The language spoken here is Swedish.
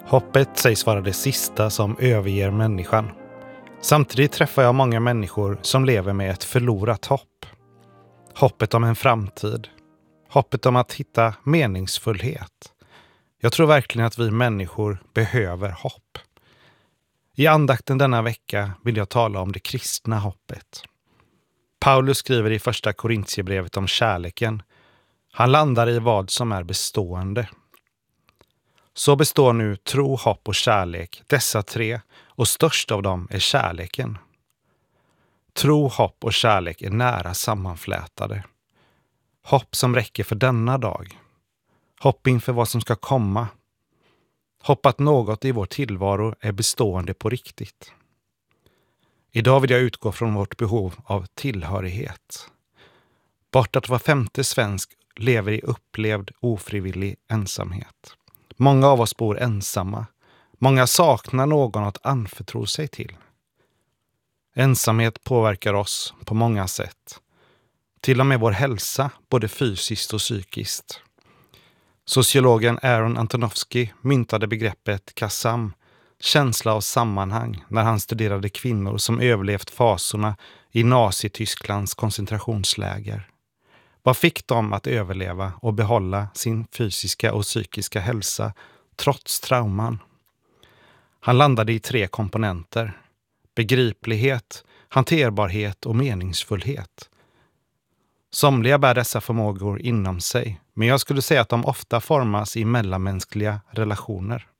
Hoppet sägs vara det sista som överger människan. Samtidigt träffar jag många människor som lever med ett förlorat hopp. Hoppet om en framtid. Hoppet om att hitta meningsfullhet. Jag tror verkligen att vi människor behöver hopp. I andakten denna vecka vill jag tala om det kristna hoppet. Paulus skriver i första Korintierbrevet om kärleken. Han landar i vad som är bestående. Så består nu tro, hopp och kärlek, dessa tre, och störst av dem är kärleken. Tro, hopp och kärlek är nära sammanflätade. Hopp som räcker för denna dag. Hopp inför vad som ska komma. Hopp att något i vår tillvaro är bestående på riktigt. Idag vill jag utgå från vårt behov av tillhörighet. Bortåt var femte svensk lever i upplevd ofrivillig ensamhet. Många av oss bor ensamma. Många saknar någon att anförtro sig till. Ensamhet påverkar oss på många sätt. Till och med vår hälsa, både fysiskt och psykiskt. Sociologen Aaron Antonovsky myntade begreppet KASAM, känsla av sammanhang, när han studerade kvinnor som överlevt fasorna i Nazitysklands koncentrationsläger. Vad fick dem att överleva och behålla sin fysiska och psykiska hälsa trots trauman? Han landade i 3 komponenter: begriplighet, hanterbarhet och meningsfullhet. Somliga bär dessa förmågor inom sig, men jag skulle säga att de ofta formas i mellanmänskliga relationer.